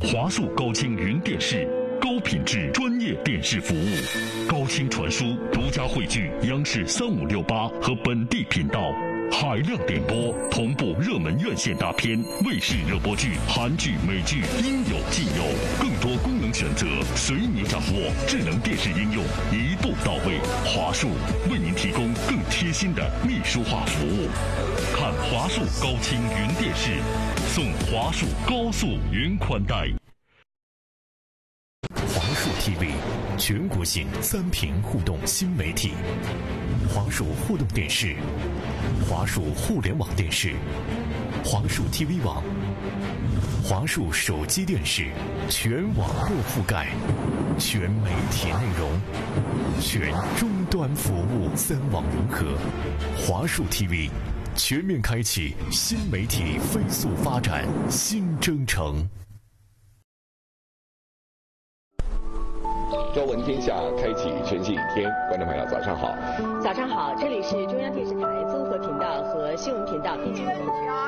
华数高清云电视，高品质专业电视服务。高清传输独家汇聚央视3568和本地频道，海量点播同步热门院线大片、卫视热播剧、韩剧、美剧，应有尽有。更多功能选择随你掌握，智能电视应用一步到位。华数为您提供更贴心的秘书化服务。看华数高清云电视，送华数高速云宽带。 华数 TV 全国性3屏互动新媒体，华数互动电视、华数互联网电视、华数 TV 网、华数手机电视，全网络覆盖，全媒体内容，全终端服务，3网融合。华数 TV 全面开启新媒体飞速发展新征程。 朝闻天下，开启全新一天。观众朋友，早上好！ 早上好，这里是中央电视台综合频道和新闻频道并行播出。